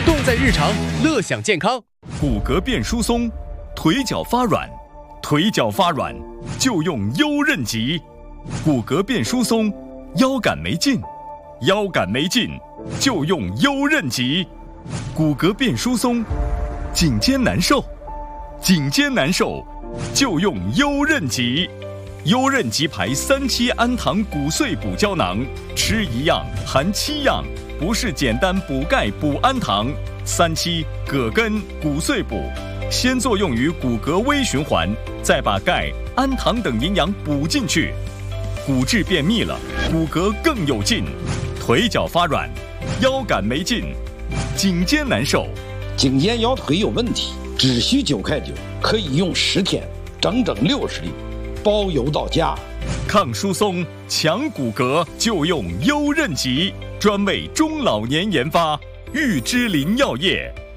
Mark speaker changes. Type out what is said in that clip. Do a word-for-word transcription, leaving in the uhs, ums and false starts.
Speaker 1: 动在日常，乐享健康。
Speaker 2: 骨骼变疏松，腿脚发软，腿脚发软就用优韧极。骨骼变疏松，腰杆没劲，腰杆没劲就用优韧极。骨骼变疏松，颈肩难受，颈肩难受就用优韧极。优韧极牌三七氨糖骨碎补胶囊，吃一样含七样，不是简单补钙补氨糖。三七葛根骨碎补，先作用于骨骼微循环，再把钙、氨糖等营养补进去，骨质变密了，骨骼更有劲。腿脚发软，腰杆没劲，颈肩难受，
Speaker 3: 颈肩腰腿有问题，只需九块九，可以用十天，整整六十粒，包邮到家。
Speaker 2: 抗疏松、强骨骼就用优韧极，专为中老年研发，玉芝林药业。